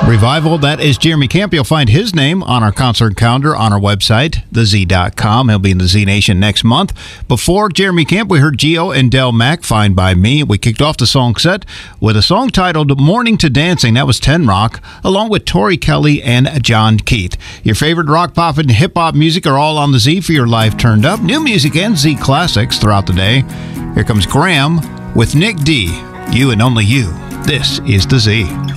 Revival, that is Jeremy Camp. You'll find his name on our concert calendar on our website, thez.com. He'll be in the Z Nation next month. Before Jeremy Camp, we heard Gio and Del Mack, Fine By Me. We kicked off the song set with a song titled Morning to Dancing. That was Ten Rock, along with Tori Kelly and John Keith. Your favorite rock, pop, and hip-hop music are all on the Z for your life turned up. New music and Z classics throughout the day. Here comes Graham with Nick D. You and only you. This is the Z.